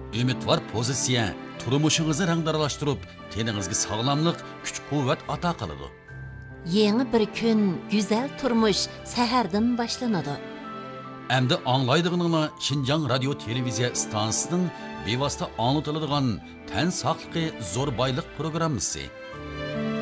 Ümidvar pozitsiya turmushingizni rangdaralashtirib, teningizga sog'lomlik, kuch-quvvat ato qiladi. Yeni bir kun, güzel turmuş seherden başlanadı. Әмді аңлайдығыныңla Шинжаң радио телевизия станциясының бевасты аңлатылыдыған тән сақлықы зор байлық программасы.